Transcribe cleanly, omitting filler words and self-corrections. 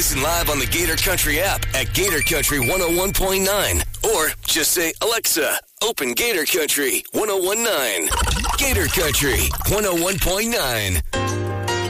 Listen live on the Gator Country app at Gator Country 101.9. Or just say, Alexa, open Gator Country 101.9. Gator Country 101.9.